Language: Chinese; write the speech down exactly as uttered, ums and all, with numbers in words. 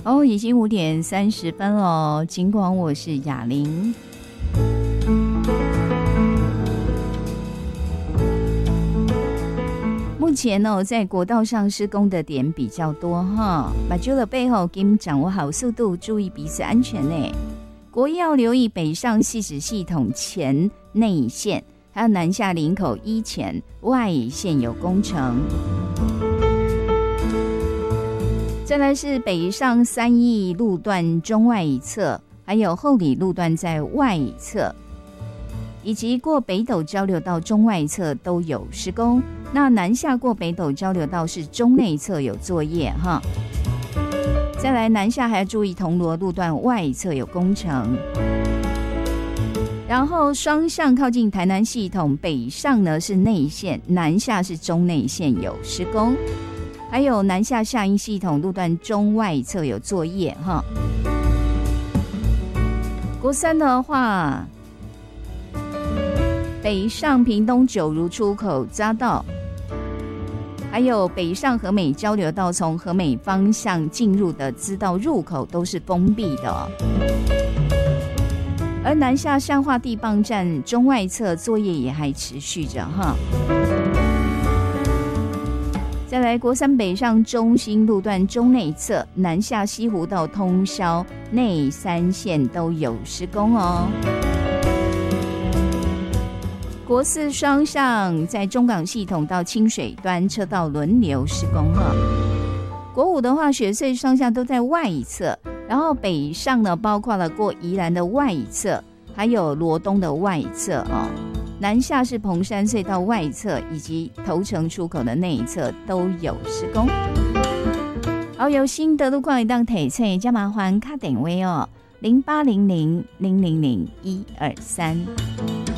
哦，已经五点三十分了。尽管我是雅玲。目前呢，在国道上施工的点比较多哈，把住了背后，给你们掌握好速度，注意彼此安全呢。国一要留意北上汐止系统前内线，还有南下林口一前外线有工程。再来是北上三义路段中外一侧，还有后里路段在外一侧，以及过北斗交流道中外侧都有施工。那南下过北斗交流道是中内侧有作业哈。再来南下还要注意铜锣路段外侧有工程。然后双向靠近台南系统，北上呢是内线，南下是中内线有施工。还有南下下音系统路段中外侧有作业哈。国三的话，北上屏东九如出口匝道，还有北上和美交流道从和美方向进入的支道入口都是封闭的哦。而南下善化地磅站中外侧作业也还持续着哈。再来国三北上中兴路段中内侧，南下西湖道通霄内三线都有施工哦。国四双向在中港系统到清水端车道轮流施工哈。国五的话，雪隧双向都在外一侧，然后北上呢包括了过宜兰的外一侧，还有罗东的外一侧哦。南下是彭山隧道外侧以及头城出口的内一侧都有施工。好，有新的路况一档体测，加麻烦卡点位哦，零八零零零零零一二三。